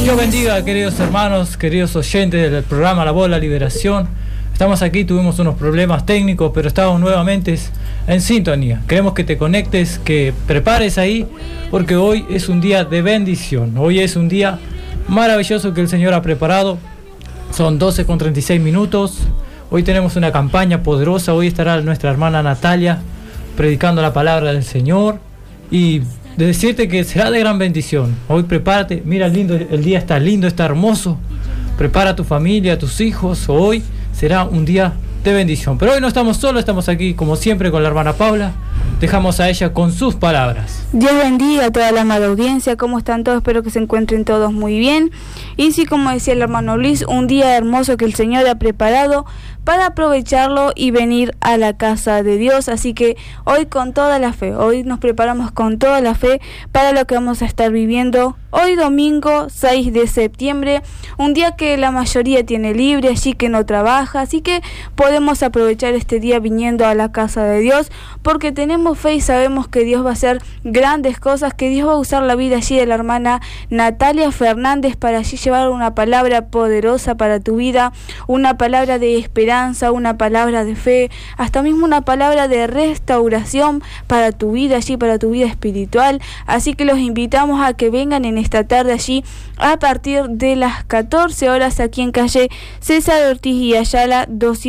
Dios bendiga, queridos hermanos, queridos oyentes del programa La Voz de la Liberación. Estamos aquí, tuvimos unos problemas técnicos, pero estamos nuevamente en sintonía. Queremos que te conectes, que prepares ahí, porque hoy es un día de bendición. Hoy es un día maravilloso que el Señor ha preparado. Son 12:36. Hoy tenemos una campaña poderosa. Hoy estará nuestra hermana Natalia predicando la palabra del Señor. Y de decirte que será de gran bendición. Hoy prepárate, mira lindo, el día está lindo, está hermoso. Prepara a tu familia, a tus hijos. Hoy será un día de bendición. Pero hoy no estamos solos, estamos aquí como siempre con la hermana Paula. Dejamos a ella con sus palabras. Dios bendiga a toda la amada audiencia. ¿Cómo están todos? Espero que se encuentren todos muy bien. Y sí, como decía el hermano Luis, un día hermoso que el Señor ha preparado para aprovecharlo y venir a la casa de Dios. Así que hoy con toda la fe, hoy nos preparamos con toda la fe para lo que vamos a estar viviendo hoy domingo 6 de septiembre, un día que la mayoría tiene libre, allí que no trabaja, así que podemos aprovechar este día viniendo a la casa de Dios, porque tenemos fe y sabemos que Dios va a hacer grandes cosas, que Dios va a usar la vida allí de la hermana Natalia Fernández para allí llevar una palabra poderosa para tu vida, una palabra de esperanza, una palabra de fe, hasta mismo una palabra de restauración para tu vida allí, para tu vida espiritual. Así que los invitamos a que vengan en esta tarde allí a partir de las 14 horas aquí en calle César Ortiz y Ayala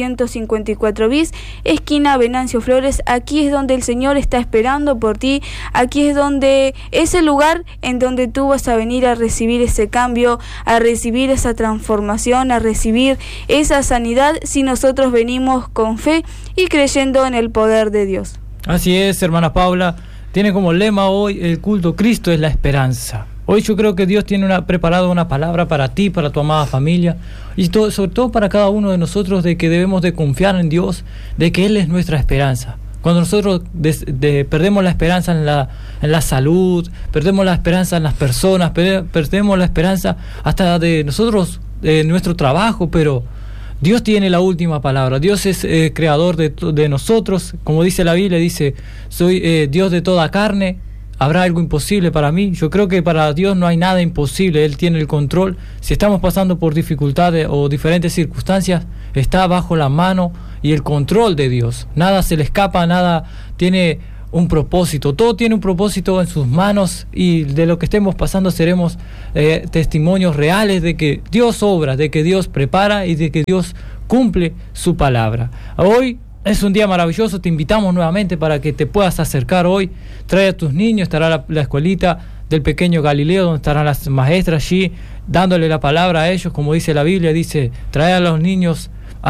254 bis, esquina Venancio Flores. Aquí es donde el Señor está esperando por ti, aquí es donde es el lugar en donde tú vas a venir a recibir ese cambio, a recibir esa transformación, a recibir esa sanidad, si nosotros venimos con fe y creyendo en el poder de Dios. Así es, hermana Paula, tiene como lema hoy el culto: Cristo es la esperanza. Hoy yo creo que Dios tiene preparado una palabra para ti, para tu amada familia, y sobre todo para cada uno de nosotros, de que debemos de confiar en Dios, de que Él es nuestra esperanza. Cuando nosotros perdemos la esperanza en la salud, perdemos la esperanza en las personas, perdemos la esperanza hasta de nosotros, de nuestro trabajo, pero Dios tiene la última palabra. Dios es creador de nosotros. Como dice la Biblia, dice: soy Dios de toda carne. ¿Habrá algo imposible para mí? Yo creo que para Dios no hay nada imposible. Él tiene el control. Si estamos pasando por dificultades o diferentes circunstancias, está bajo la mano y el control de Dios. Nada se le escapa, nada tiene un propósito. Todo tiene un propósito en sus manos, y de lo que estemos pasando seremos testimonios reales de que Dios obra, de que Dios prepara y de que Dios cumple su palabra. Hoy es un día maravilloso, te invitamos nuevamente para que te puedas acercar hoy. Trae a tus niños, estará la escuelita del pequeño Galileo, donde estarán las maestras allí dándole la palabra a ellos. Como dice la Biblia, dice: trae a los niños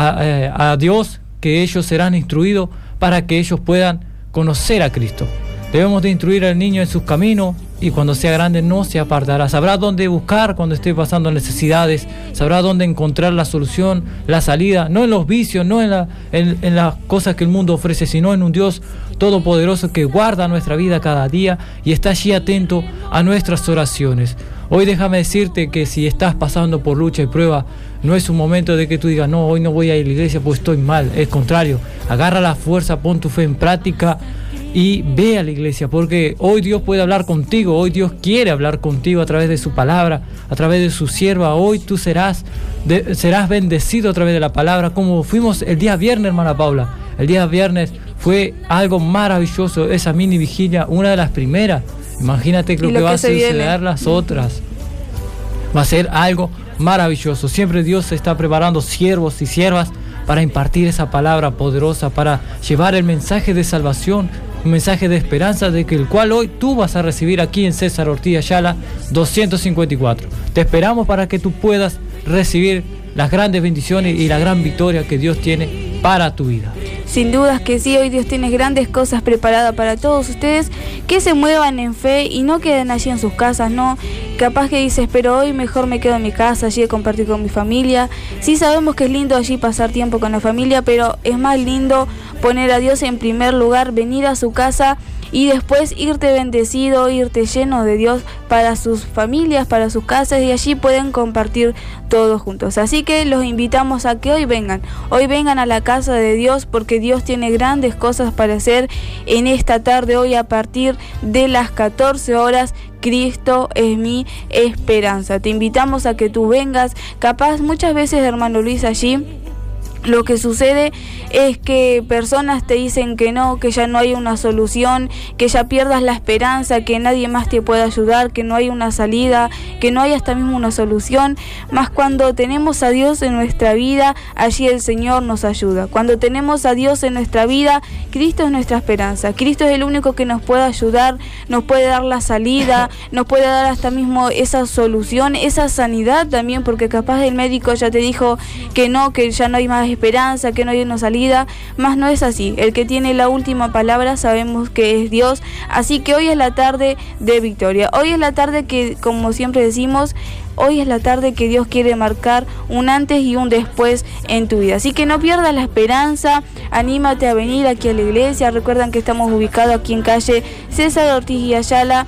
a Dios, que ellos serán instruidos para que ellos puedan conocer a Cristo. Debemos de instruir al niño en sus caminos, y cuando sea grande no se apartará. Sabrá dónde buscar cuando esté pasando necesidades, sabrá dónde encontrar la solución, la salida, no en los vicios, no en las cosas que el mundo ofrece, sino en un Dios todopoderoso que guarda nuestra vida cada día y está allí atento a nuestras oraciones. Hoy déjame decirte que si estás pasando por lucha y prueba, no es un momento de que tú digas: no, hoy no voy a ir a la iglesia pues estoy mal. Es contrario, agarra la fuerza, pon tu fe en práctica y ve a la iglesia, porque hoy Dios puede hablar contigo. Hoy Dios quiere hablar contigo a través de su palabra, a través de su sierva. Hoy tú serás bendecido a través de la palabra, como fuimos el día viernes, hermana Paula. El día viernes fue algo maravilloso, esa mini vigilia, una de las primeras. Imagínate lo que va a suceder las otras. Va a ser algo maravilloso. Siempre Dios está preparando siervos y siervas para impartir esa palabra poderosa, para llevar el mensaje de salvación, un mensaje de esperanza, de que el cual hoy tú vas a recibir aquí en César Ortiz Ayala 254. Te esperamos para que tú puedas recibir las grandes bendiciones y la gran victoria que Dios tiene para tu vida. Sin dudas que sí, hoy Dios tiene grandes cosas preparadas para todos ustedes, que se muevan en fe y no queden allí en sus casas, no. Capaz que dices: pero hoy mejor me quedo en mi casa, allí a compartir con mi familia. Sí, sabemos que es lindo allí pasar tiempo con la familia, pero es más lindo poner a Dios en primer lugar, venir a su casa y después irte bendecido, irte lleno de Dios para sus familias, para sus casas, y allí pueden compartir todos juntos. Así que los invitamos a que hoy vengan a la casa de Dios, porque Dios tiene grandes cosas para hacer en esta tarde, hoy a partir de las 14 horas. Cristo es mi esperanza. Te invitamos a que tú vengas. Capaz muchas veces, hermano Luis, allí lo que sucede es que personas te dicen que no, que ya no hay una solución, que ya pierdas la esperanza, que nadie más te puede ayudar, que no hay una salida, que no hay hasta mismo una solución. Mas cuando tenemos a Dios en nuestra vida, allí el Señor nos ayuda. Cuando tenemos a Dios en nuestra vida, Cristo es nuestra esperanza. Cristo es el único que nos puede ayudar, nos puede dar la salida, nos puede dar hasta mismo esa solución, esa sanidad también, porque capaz el médico ya te dijo que no, que ya no hay más esperanza, que no hay una salida, mas no es así. El que tiene la última palabra sabemos que es Dios. Así que hoy es la tarde de victoria. Hoy es la tarde que, como siempre decimos, hoy es la tarde que Dios quiere marcar un antes y un después en tu vida. Así que no pierdas la esperanza, anímate a venir aquí a la iglesia. Recuerdan que estamos ubicados aquí en calle César Ortiz y Ayala,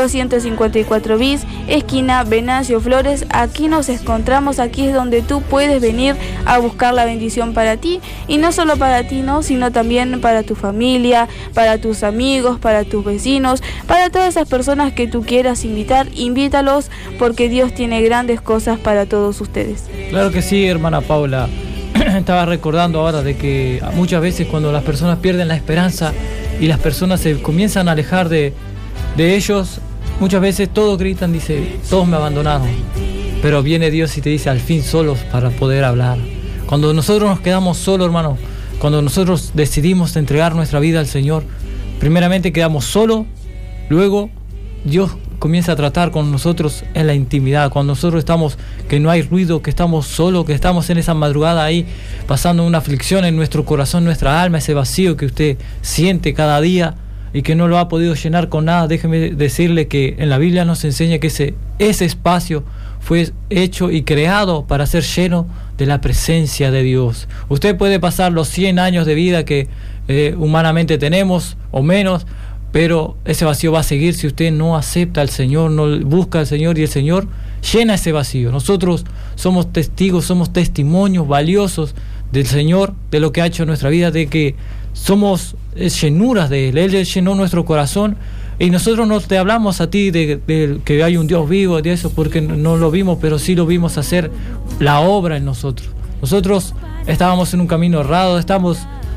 254 bis, esquina Venancio Flores. Aquí nos encontramos, aquí es donde tú puedes venir a buscar la bendición para ti, y no solo para ti, no, sino también para tu familia, para tus amigos, para tus vecinos, para todas esas personas que tú quieras invitar. Invítalos, porque Dios tiene grandes cosas para todos ustedes. Claro que sí, hermana Paula. Estaba recordando ahora de que muchas veces cuando las personas pierden la esperanza y las personas se comienzan a alejar de ellos, muchas veces todos gritan, dice, todos me abandonaron. Pero viene Dios y te dice, al fin solos para poder hablar. Cuando nosotros nos quedamos solos, hermano, cuando nosotros decidimos entregar nuestra vida al Señor, primeramente quedamos solos, luego Dios comienza a tratar con nosotros en la intimidad. Cuando nosotros estamos, que no hay ruido, que estamos solos, que estamos en esa madrugada ahí, pasando una aflicción en nuestro corazón, nuestra alma, ese vacío que usted siente cada día y que no lo ha podido llenar con nada, déjeme decirle que en la Biblia nos enseña que ese espacio fue hecho y creado para ser lleno de la presencia de Dios. Usted puede pasar los 100 años de vida que humanamente tenemos o menos, pero ese vacío va a seguir si usted no acepta al Señor, no busca al Señor, y el Señor llena ese vacío. Nosotros somos testigos, somos testimonios valiosos del Señor, de lo que ha hecho en nuestra vida, de que somos llenuras de Él. Él llenó nuestro corazón, y nosotros no te hablamos a ti de que hay un Dios vivo, de eso, porque no lo vimos, pero sí lo vimos hacer la obra en nosotros. Nosotros estábamos en un camino errado, estamos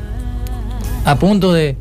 a punto de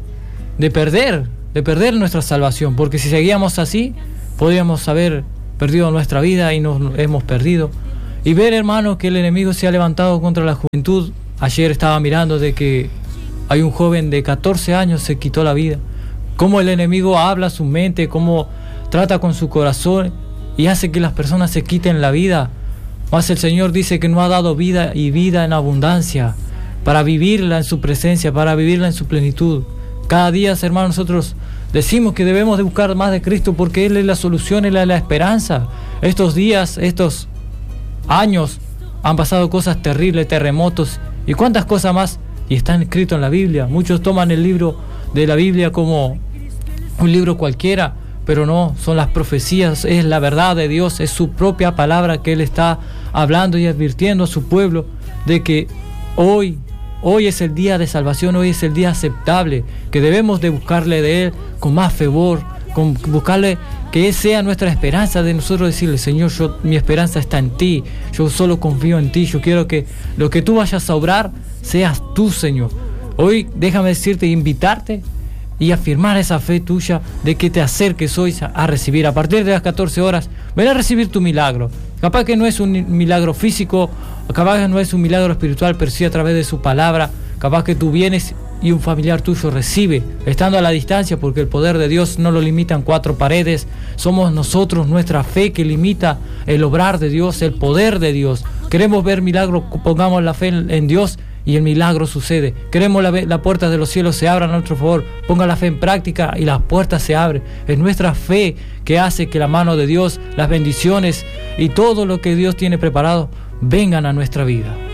perder nuestra salvación, porque si seguíamos así, podríamos haber perdido nuestra vida, y nos hemos perdido. Y ver, hermano, que el enemigo se ha levantado contra la juventud. Ayer estaba mirando de que hay un joven de 14 años se quitó la vida. Cómo el enemigo habla a su mente, cómo trata con su corazón y hace que las personas se quiten la vida. Mas el Señor dice que nos ha dado vida, y vida en abundancia, para vivirla en su presencia, para vivirla en su plenitud. Cada día, hermanos, nosotros decimos que debemos de buscar más de Cristo, porque Él es la solución, Él es la esperanza. Estos días, estos años, han pasado cosas terribles, terremotos y cuántas cosas más, y están escritos en la Biblia. Muchos toman el libro de la Biblia como un libro cualquiera, pero no, son las profecías, es la verdad de Dios, es su propia palabra que Él está hablando y advirtiendo a su pueblo de que hoy es el día de salvación, hoy es el día aceptable, que debemos de buscarle de Él con más fervor, con buscarle que Él sea nuestra esperanza, de nosotros decirle, Señor, mi esperanza está en ti, yo solo confío en ti, yo quiero que lo que tú vayas a obrar seas tú, Señor. Hoy déjame decirte, invitarte y afirmar esa fe tuya de que te acerques hoy a recibir. A partir de las 14 horas, ven a recibir tu milagro. Capaz que no es un milagro físico, capaz que no es un milagro espiritual, pero sí a través de su palabra. Capaz que tú vienes y un familiar tuyo recibe, estando a la distancia, porque el poder de Dios no lo limitan 4 paredes. Somos nosotros, nuestra fe, que limita el obrar de Dios, el poder de Dios. Queremos ver milagros, pongamos la fe en Dios y el milagro sucede. Queremos la puerta de los cielos se abran a nuestro favor. Ponga la fe en práctica y las puertas se abren. Es nuestra fe que hace que la mano de Dios, las bendiciones y todo lo que Dios tiene preparado vengan a nuestra vida.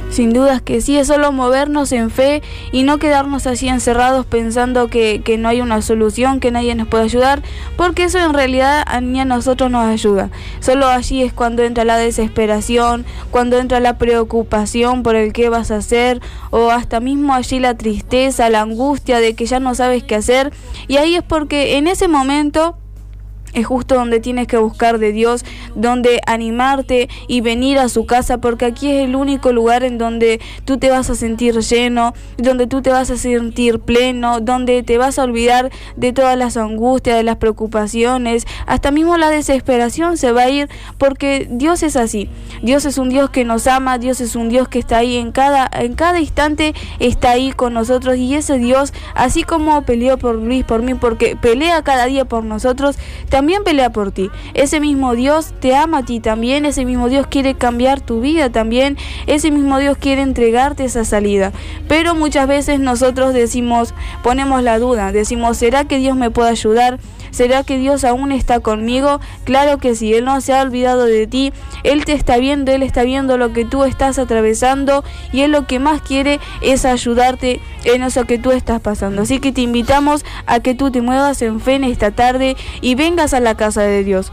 Sin dudas que sí, es solo movernos en fe y no quedarnos así encerrados pensando que no hay una solución, que nadie nos puede ayudar, porque eso en realidad ni a nosotros nos ayuda. Solo allí es cuando entra la desesperación, cuando entra la preocupación por el qué vas a hacer, o hasta mismo allí la tristeza, la angustia de que ya no sabes qué hacer, y ahí es porque en ese momento es justo donde tienes que buscar de Dios, donde animarte y venir a su casa, porque aquí es el único lugar en donde tú te vas a sentir lleno, donde tú te vas a sentir pleno, donde te vas a olvidar de todas las angustias, de las preocupaciones, hasta mismo la desesperación se va a ir, porque Dios es así. Dios es un Dios que nos ama, Dios es un Dios que está ahí en cada instante, está ahí con nosotros, y ese Dios, así como peleó por Luis, por mí, porque pelea cada día por nosotros, también pelea por ti. Ese mismo Dios te ama a ti también, ese mismo Dios quiere cambiar tu vida también, ese mismo Dios quiere entregarte esa salida. Pero muchas veces nosotros ponemos la duda, decimos, ¿será que Dios me puede ayudar? ¿Será que Dios aún está conmigo? Claro que sí, Él no se ha olvidado de ti, Él te está viendo, Él está viendo lo que tú estás atravesando, y Él lo que más quiere es ayudarte en eso que tú estás pasando. Así que te invitamos a que tú te muevas en fe en esta tarde y vengas a la casa de Dios.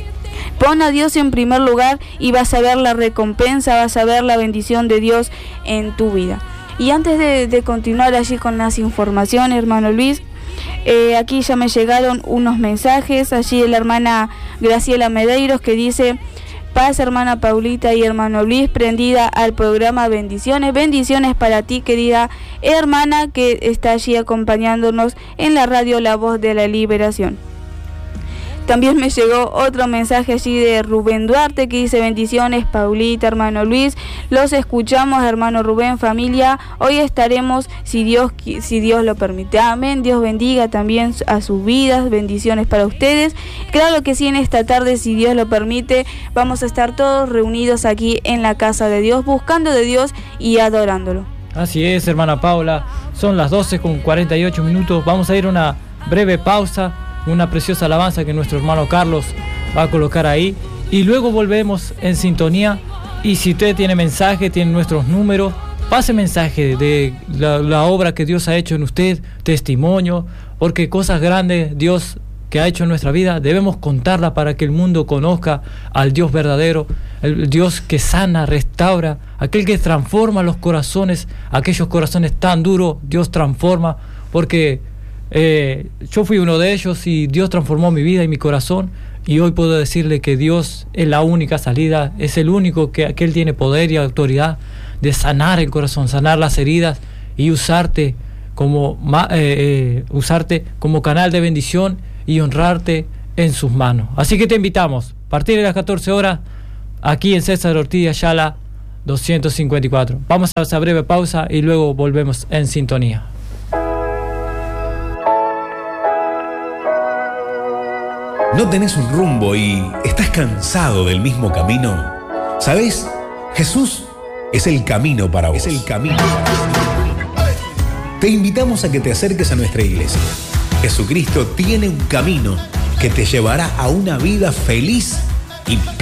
Pon a Dios en primer lugar y vas a ver la recompensa, vas a ver la bendición de Dios en tu vida. Y antes de continuar allí con las informaciones, hermano Luis, aquí ya me llegaron unos mensajes, allí de la hermana Graciela Medeiros, que dice: paz, hermana Paulita y hermano Luis, prendida al programa, bendiciones para ti, querida hermana, que está allí acompañándonos en la radio La Voz de la Liberación. También me llegó otro mensaje allí de Rubén Duarte, que dice: bendiciones, Paulita, hermano Luis, los escuchamos, hermano Rubén, familia, hoy estaremos, si Dios lo permite, amén. Dios bendiga también a sus vidas, bendiciones para ustedes. Claro que sí, en esta tarde, si Dios lo permite, vamos a estar todos reunidos aquí en la casa de Dios, buscando de Dios y adorándolo. Así es, hermana Paula, son las 12:48, vamos a ir a una breve pausa, una preciosa alabanza que nuestro hermano Carlos va a colocar ahí, y luego volvemos en sintonía. Y si usted tiene mensaje, tiene nuestros números, pase mensaje de la obra que Dios ha hecho en usted, testimonio, porque cosas grandes Dios que ha hecho en nuestra vida debemos contarla para que el mundo conozca al Dios verdadero, el Dios que sana, restaura, aquel que transforma los corazones, aquellos corazones tan duros, Dios transforma, porque yo fui uno de ellos y Dios transformó mi vida y mi corazón, y hoy puedo decirle que Dios es la única salida, es el único que Él tiene poder y autoridad de sanar el corazón, sanar las heridas y usarte como canal de bendición y honrarte en sus manos. Así que te invitamos a partir de las 14 horas aquí en César Ortiz Ayala 254. Vamos a esa breve pausa y luego volvemos en sintonía. ¿No tenés un rumbo y estás cansado del mismo camino? ¿Sabés? Jesús es el camino para vos. Te invitamos a que te acerques a nuestra iglesia. Jesucristo tiene un camino que te llevará a una vida feliz y